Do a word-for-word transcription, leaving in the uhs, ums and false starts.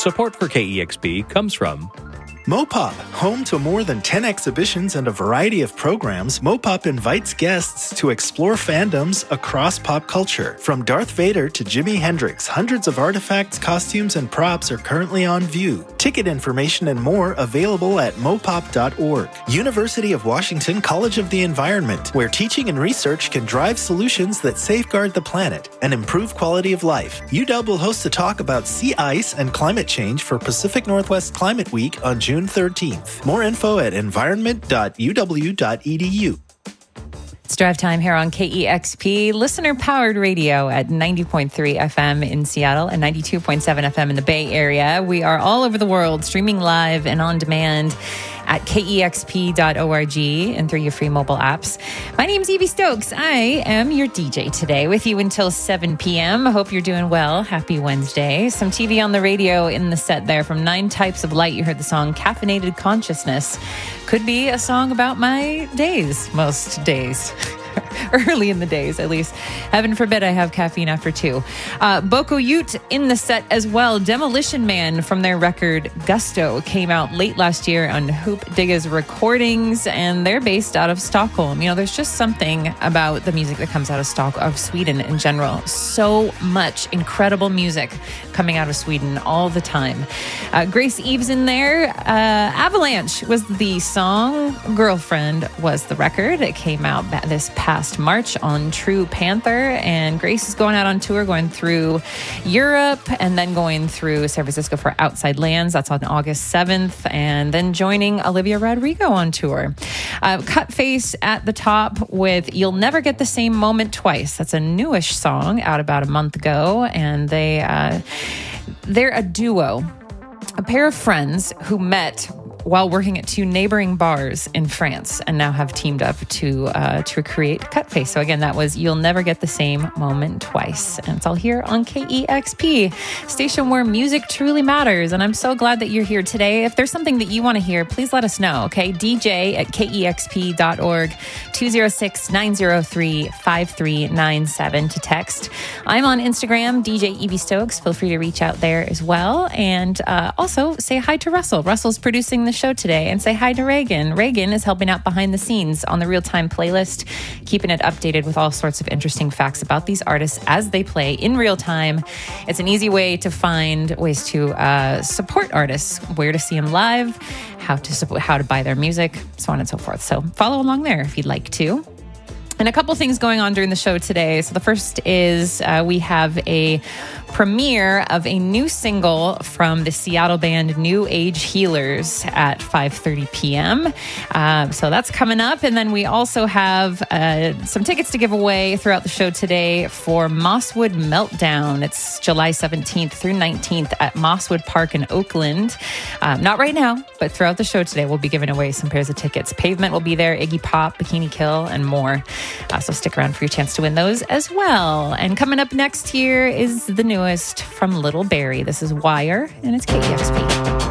Support for K E X P comes from Mopop, home to more than ten exhibitions and a variety of programs. Mopop invites guests to explore fandoms across pop culture. From Darth Vader to Jimi Hendrix, hundreds of artifacts, costumes, and props are currently on view. Ticket information and more available at mopop dot org. University of Washington College of the Environment, where teaching and research can drive solutions that safeguard the planet and improve quality of life. U W will host a talk about sea ice and climate change for Pacific Northwest Climate Week on June thirteenth. More info at environment dot u w dot e d u. It's drive time here on K E X P, listener-powered radio at ninety point three F M in Seattle and ninety-two point seven F M in the Bay Area. We are all over the world, streaming live and on demand at K E X P dot org and through your free mobile apps. My name's Evie Stokes. I am your D J today, with you until seven p.m. I hope you're doing well. Happy Wednesday. Some T V on the radio in the set there. From Nine Types of Light, you heard the song Caffeinated Consciousness. Could be a song about my days, most days. Early in the days, at least. Heaven forbid I have caffeine after two. Uh, Boko Ute in the set as well. Demolition Man from their record Gusto came out late last year on Hoop Digga's recordings, and they're based out of Stockholm. You know, there's just something about the music that comes out of Stock of Sweden in general. So much incredible music coming out of Sweden all the time. Uh, Grace Eves in there. Uh, Avalanche was the song. Girlfriend was the record. It came out this past March on True Panther, and Grace is going out on tour, going through Europe and then going through San Francisco for Outside Lands. That's on August seventh, and then joining Olivia Rodrigo on tour. Uh, Cutface at the top with You'll Never Get the Same Moment Twice. That's a newish song out about a month ago, and they uh, they're a duo, a pair of friends who met while working at two neighboring bars in France and now have teamed up to uh, to create Cutface. So again, that was You'll Never Get the Same Moment Twice. And it's all here on K E X P, station where music truly matters. And I'm so glad that you're here today. If there's something that you want to hear, please let us know, okay? D J at K E X P dot org, two oh six, nine oh three, five three nine seven to text. I'm on Instagram, D J Evie Stokes. Feel free to reach out there as well. And uh, also say hi to Russell. Russell's producing the show today, and say hi to Reagan. Reagan is helping out behind the scenes on the real-time playlist, keeping it updated with all sorts of interesting facts about these artists as they play in real time. It's an easy way to find ways to uh, support artists, where to see them live, how to support, how to buy their music, so on and so forth. So follow along there if you'd like to. And a couple things going on during the show today. So the first is uh, we have a premiere of a new single from the Seattle band New Age Healers at five thirty p.m. Uh, so that's coming up. And then we also have uh, some tickets to give away throughout the show today for Mosswood Meltdown. It's July seventeenth through nineteenth at Mosswood Park in Oakland. Um, not right now, but throughout the show today, we'll be giving away some pairs of tickets. Pavement will be there, Iggy Pop, Bikini Kill, and more. Uh, so stick around for your chance to win those as well. And coming up next here is the newest from Little Barry. This is Wire, and it's K E X P.